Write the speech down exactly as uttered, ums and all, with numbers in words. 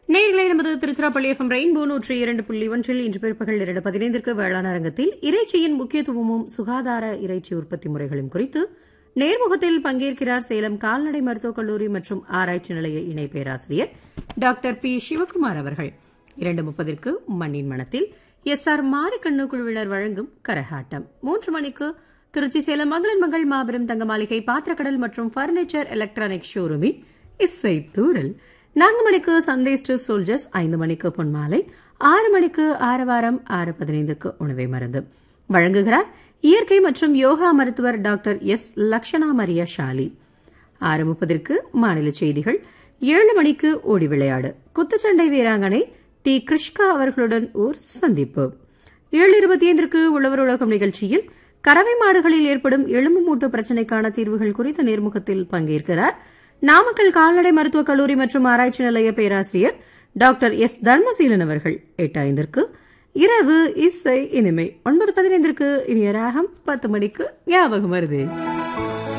நேயர்களே, நமது Tiruchirappalli FM rainbow நூற்றி இரண்டு புள்ளி ஒன்றில் இன்று பிற்பகல் இரண்டு பதினைந்திற்கு வேளாண் அரங்கத்தில் இறைச்சியின் முக்கியத்துவமும் சுகாதார இறைச்சி உற்பத்தி முறைகளும் குறித்து நேர்முகத்தில் பங்கேற்கிறார் சேலம் கால்நடை மருத்துவக் கல்லூரி மற்றும் ஆராய்ச்சி நிலைய இணை பேராசிரியர் டாக்டர் பி சிவகுமார் அவர்கள். இரண்டு முப்பதிற்கு மண்ணின் மனத்தில் எஸ் ஆர் மாரிக்கண்ணு குழுவினர் வழங்கும் கரகாட்டம். மூன்று மணிக்கு திருச்சி சேலம் மகளிர் மகள் மாபெரும் தங்க மாளிகை பாத்திரக்கடல் மற்றும் பர்னிச்சர் எலக்ட்ரானிக் ஷோரூமின் இசை தூரல். நான்கு மணிக்கு சந்தேஸ்ட் சோல்ஜர்ஸ், ஐந்து மணிக்கு பொன்மாலை, ஆறு மணிக்கு ஆரவாரம், ஆறு பதினைந்துக்கு உணவை மருந்து வழங்குகிறார் இயற்கை மற்றும் யோகா மருத்துவர் டாக்டர் எஸ் லக்ஷணா மரியா ஷாலி. ஆறு முப்பதற்கு மாநில செய்திகள். ஏழு மணிக்கு ஓடி விளையாடு, குத்துச்சண்டை வீராங்கனை டி கிருஷ்கா அவர்களுடன் ஓர் சந்திப்பு. ஏழு இருபத்தி ஐந்திற்கு உழவர் உலகம் நிகழ்ச்சியில் கறவை மாடுகளில் ஏற்படும் எலும்பு மூட்டு பிரச்சினைக்கான தீர்வுகள் குறித்த நேர்முகத்தில் பங்கேற்கிறார் நாமக்கல் கால்நடை மருத்துவக் கல்லூரி மற்றும் ஆராய்ச்சி நிலைய பேராசிரியர் டாக்டர் எஸ் தர்மசீலன் அவர்கள். எட்டு ஐந்திற்கு இரவு இசை இனிமை. ஒன்பது பதினைந்திற்கு இனிய ராகம். பத்து மணிக்கு ஞாபகம் வருது.